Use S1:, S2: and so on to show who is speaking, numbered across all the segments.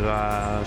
S1: דירה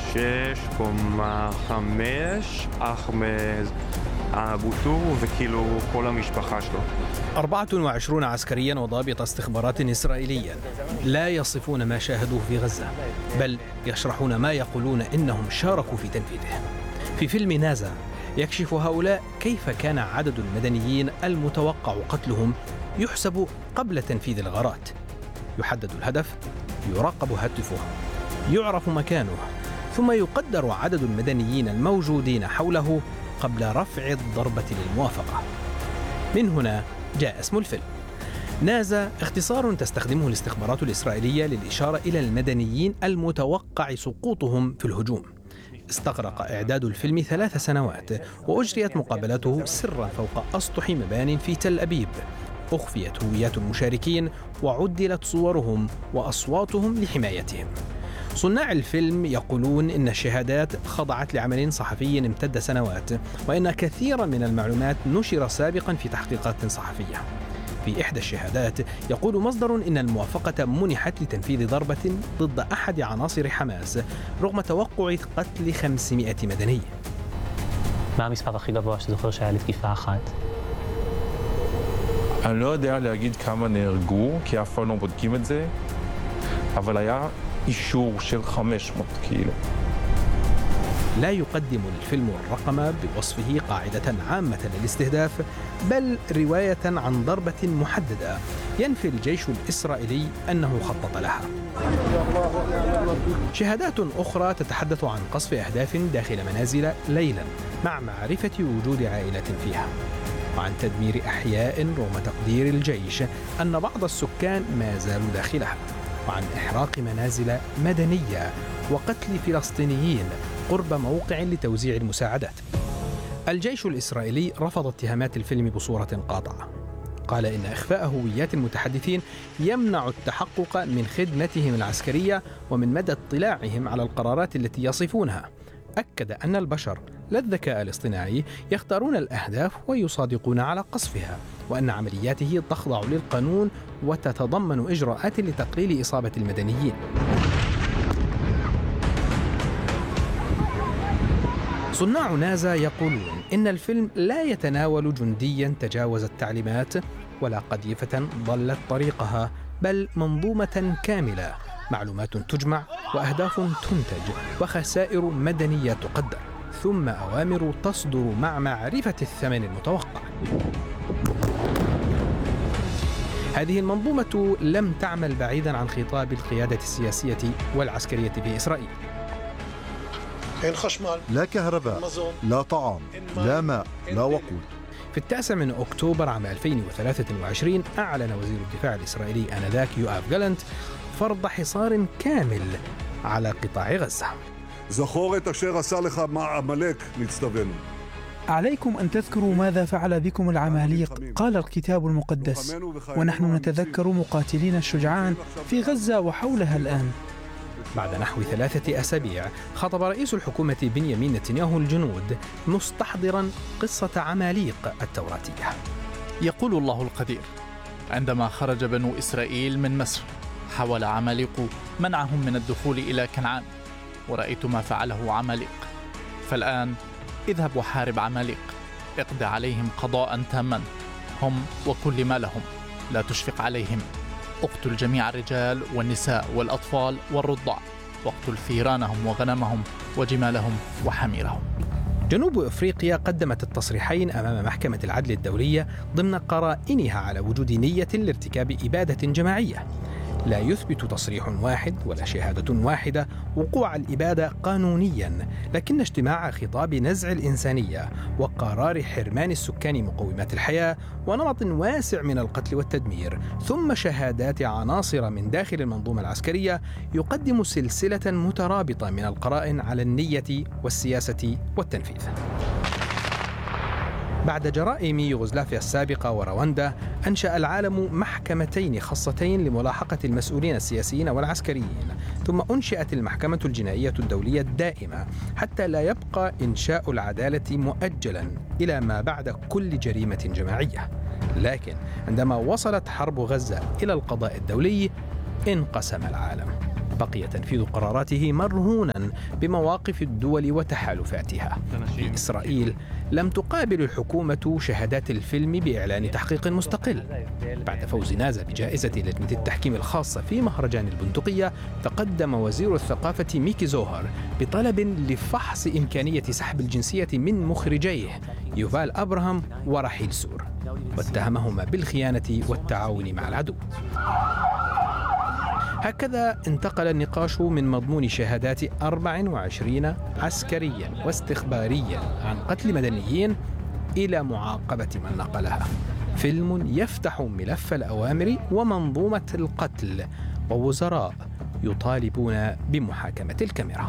S1: 6.5, אחמד אבו טור וכאילו כל המשפחה שלו.
S2: 24 عسكريا وضابط استخبارات إسرائيليا لا يصفون ما شاهدوه في غزة، بل يشرحون ما يقولون إنهم شاركوا في تنفيذه. في فيلم نازا يكشف هؤلاء كيف كان عدد المدنيين المتوقع قتلهم يحسب قبل تنفيذ الغارات. يحدد الهدف، يراقب هاتفه، يعرف مكانه، ثم يقدر عدد المدنيين الموجودين حوله قبل رفع الضربة للموافقة. من هنا جاء اسم الفيلم. نازا اختصار تستخدمه الاستخبارات الإسرائيلية للإشارة إلى المدنيين المتوقع سقوطهم في الهجوم. استغرق إعداد الفيلم 3 سنوات، وأجريت مقابلته سرا فوق أسطح مبان في تل أبيب. أخفيت هويات المشاركين وعدلت صورهم وأصواتهم لحمايتهم. صناع الفيلم يقولون إن الشهادات خضعت لعمل صحفي امتد سنوات، وإن كثيرا من المعلومات نشر سابقا في تحقيقات صحفية. في إحدى الشهادات يقول مصدر إن الموافقة منحت لتنفيذ ضربة ضد أحد عناصر حماس رغم توقع قتل 500 مدني.
S3: מה המספר הכי גבוה שזוכר שהיה לתקיפה אחת?
S4: אני לא יודע להגיד כמה נהרגו, כי אף פעם לא בודקים את זה, אבל היה אישור של 500 קילו.
S2: لا يقدم الفيلم الرقم بوصفه قاعدة عامة للاستهداف، بل رواية عن ضربة محددة ينفي الجيش الإسرائيلي أنه خطط لها. شهادات أخرى تتحدث عن قصف أهداف داخل منازل ليلا مع معرفة وجود عائلة فيها، وعن تدمير أحياء رغم تقدير الجيش أن بعض السكان ما زالوا داخلها، وعن إحراق منازل مدنية وقتل فلسطينيين قرب موقع لتوزيع المساعدات. الجيش الإسرائيلي رفض اتهامات الفيلم بصورة قاطعة. قال إن إخفاء هويات المتحدثين يمنع التحقق من خدمتهم العسكرية ومن مدى اطلاعهم على القرارات التي يصفونها. أكد أن البشر لا الذكاء الاصطناعي يختارون الأهداف ويصادقون على قصفها، وأن عملياته تخضع للقانون وتتضمن إجراءات لتقليل إصابة المدنيين. صناع نازا يقولون إن الفيلم لا يتناول جنديا تجاوز التعليمات ولا قذيفة ضلت طريقها، بل منظومة كاملة، معلومات تجمع وأهداف تنتج وخسائر مدنية تقدر، ثم أوامر تصدر مع معرفة الثمن المتوقع. هذه المنظومة لم تعمل بعيدا عن خطاب القيادة السياسية والعسكرية في إسرائيل.
S5: لا كهرباء، لا طعام، لا ماء، لا وقود.
S2: في 9 أكتوبر عام 2023 أعلن وزير الدفاع الإسرائيلي آنذاك يؤاف جالنت فرض حصار كامل على قطاع غزة.
S6: זכור את אשר עשה לך עמלק נצטווינו.
S7: عليكم أن تذكروا ماذا فعل بكم العماليق، قال الكتاب المقدس، ونحن نتذكر مقاتلين الشجعان في غزة وحولها الآن.
S2: بعد نحو 3 أسابيع خطب رئيس الحكومة بنيامين نتنياهو الجنود مستحضرا قصة عماليق التوراتية.
S8: يقول الله القدير: عندما خرج بنو إسرائيل من مصر حاول عماليق منعهم من الدخول إلى كنعان، ورأيت ما فعله عماليق. فالآن اذهب وحارب عماليق، اقض عليهم قضاء تاما، هم وكل ما لهم، لا تشفق عليهم، اقتل جميع الرجال والنساء والأطفال والرضع، واقتل ثيرانهم وغنمهم وجمالهم وحميرهم.
S2: جنوب أفريقيا قدمت التصريحين أمام محكمة العدل الدولية ضمن قرائنها على وجود نية لارتكاب إبادة جماعية. لا يثبت تصريح واحد ولا شهادة واحدة وقوع الإبادة قانونيا، لكن اجتماع خطاب نزع الإنسانية وقرار حرمان السكان مقومات الحياة ونمط واسع من القتل والتدمير، ثم شهادات عناصر من داخل المنظومة العسكرية يقدم سلسلة مترابطة من القرائن على النية والسياسة والتنفيذ. بعد جرائم يوغوسلافيا السابقة ورواندا أنشأ العالم محكمتين خاصتين لملاحقة المسؤولين السياسيين والعسكريين، ثم أنشئت المحكمة الجنائية الدولية الدائمة حتى لا يبقى إنشاء العدالة مؤجلا إلى ما بعد كل جريمة جماعية. لكن عندما وصلت حرب غزة إلى القضاء الدولي انقسم العالم. بقي تنفيذ قراراته مرهونا بمواقف الدول وتحالفاتها. في إسرائيل لم تقابل الحكومة شهادات الفيلم بإعلان تحقيق مستقل. بعد فوز نازا بجائزة لجنة التحكيم الخاصة في مهرجان البندقية، تقدم وزير الثقافة ميكي زوهر بطلب لفحص إمكانية سحب الجنسية من مخرجيه يوفال أبراهام ورحيل سور، واتهمهما بالخيانة والتعاون مع العدو. هكذا انتقل النقاش من مضمون شهادات 24 عسكريا واستخباريا عن قتل مدنيين إلى معاقبة من نقلها. فيلم يفتح ملف الأوامر ومنظومة القتل، ووزراء يطالبون بمحاكمة الكاميرا.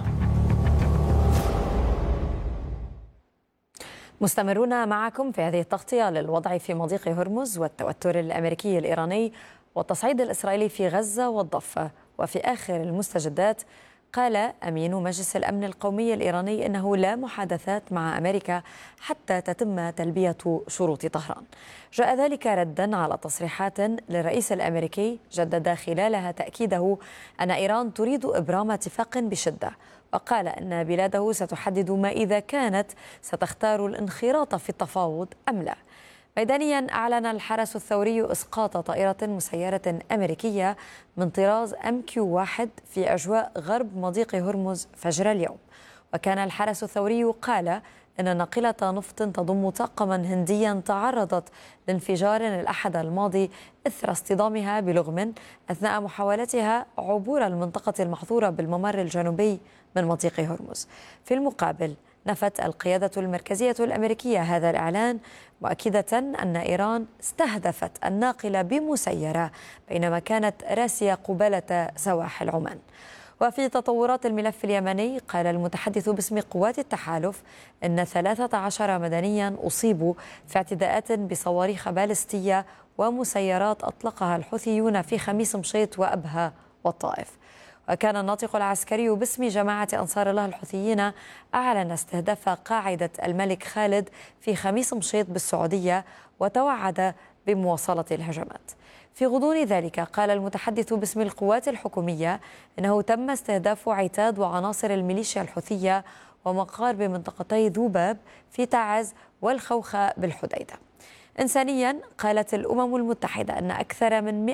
S9: مستمرون معكم في هذه التغطية للوضع في مضيق هرمز والتوتر الأمريكي الإيراني والتصعيد الإسرائيلي في غزة والضفة. وفي آخر المستجدات، قال أمين مجلس الأمن القومي الإيراني إنه لا محادثات مع أمريكا حتى تتم تلبية شروط طهران. جاء ذلك ردا على تصريحات للرئيس الأمريكي جدد خلالها تأكيده أن إيران تريد إبرام اتفاق بشدة، وقال أن بلاده ستحدد ما إذا كانت ستختار الانخراط في التفاوض أم لا. ميدانيا، أعلن الحرس الثوري إسقاط طائرة مسيرة أمريكية من طراز MQ-1 في أجواء غرب مضيق هرمز فجر اليوم. وكان الحرس الثوري قال إن ناقلة نفط تضم طاقما هنديا تعرضت لانفجار الأحد الماضي إثر اصطدامها بلغم أثناء محاولتها عبور المنطقة المحظورة بالممر الجنوبي من مضيق هرمز. في المقابل، نفت القيادة المركزية الأمريكية هذا الإعلان، مؤكدة أن إيران استهدفت الناقلة بمسيرة بينما كانت راسية قبالة سواحل عمان. وفي تطورات الملف اليمني، قال المتحدث باسم قوات التحالف إن 13 مدنيا أصيبوا في اعتداءات بصواريخ باليستية ومسيرات أطلقها الحوثيون في خميس مشيط وأبها والطائف. وكان الناطق العسكري باسم جماعة أنصار الله الحوثيين أعلن استهداف قاعدة الملك خالد في خميس مشيط بالسعودية، وتوعد بمواصلة الهجمات. في غضون ذلك، قال المتحدث باسم القوات الحكومية إنه تم استهداف عتاد وعناصر الميليشيا الحوثية ومقار بمنطقتي ذوباب في تعز والخوخة بالحديدة. إنسانيا، قالت الأمم المتحدة أن أكثر من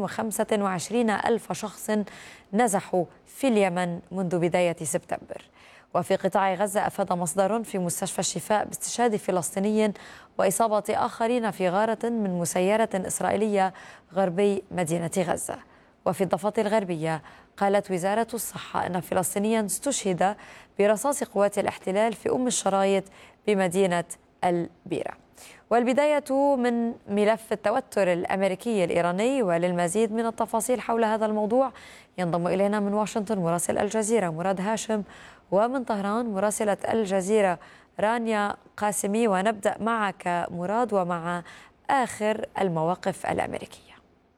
S9: 125 ألف شخص نزحوا في اليمن منذ بداية سبتمبر. وفي قطاع غزة، أفاد مصدر في مستشفى الشفاء باستشهاد فلسطيني وإصابة آخرين في غارة من مسيرة إسرائيلية غربي مدينة غزة. وفي الضفة الغربية، قالت وزارة الصحة أن فلسطينيا استشهد برصاص قوات الاحتلال في أم الشرايط بمدينة البيرة. والبداية من ملف التوتر الأمريكي الإيراني، وللمزيد من التفاصيل حول هذا الموضوع ينضم إلينا من واشنطن مراسل الجزيرة مراد هاشم، ومن طهران مراسلة الجزيرة رانيا قاسمي. ونبدأ معك مراد ومع آخر المواقف الأمريكية.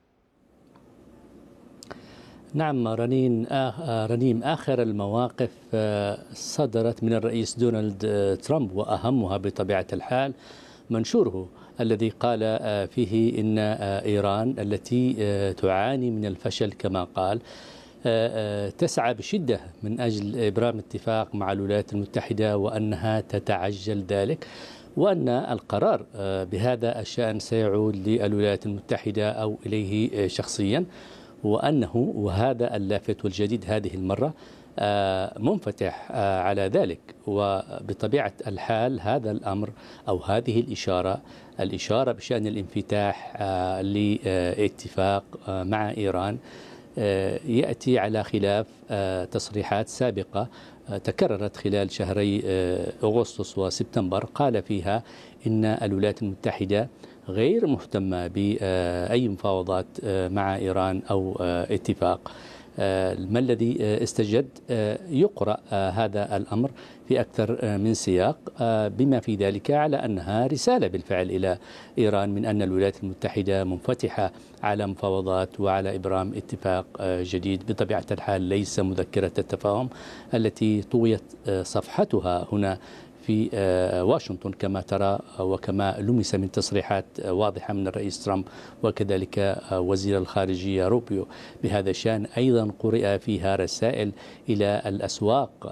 S10: نعم رنيم، آخر المواقف صدرت من الرئيس دونالد ترامب، وأهمها بطبيعة الحال منشوره الذي قال فيه إن إيران التي تعاني من الفشل كما قال تسعى بشدة من أجل إبرام اتفاق مع الولايات المتحدة، وأنها تتعجل ذلك، وأن القرار بهذا الشأن سيعود للولايات المتحدة أو إليه شخصيا، وأنه وهذا اللافت والجديد هذه المرة منفتح على ذلك. وبطبيعة الحال هذا الأمر أو هذه الإشارة بشأن الانفتاح لاتفاق مع إيران يأتي على خلاف تصريحات سابقة تكررت خلال شهري أغسطس وسبتمبر، قال فيها إن الولايات المتحدة غير مهتمة بأي مفاوضات مع إيران أو اتفاق. ما الذي استجد يقرأ هذا الأمر في أكثر من سياق، بما في ذلك على أنها رسالة بالفعل إلى إيران من أن الولايات المتحدة منفتحة على مفاوضات وعلى إبرام اتفاق جديد. بطبيعة الحال ليس مذكرة التفاهم التي طويت صفحتها هنا في واشنطن كما ترى وكما لمس من تصريحات واضحة من الرئيس ترامب وكذلك وزير الخارجية روبيو بهذا الشأن. أيضا قرئ فيها رسائل إلى الأسواق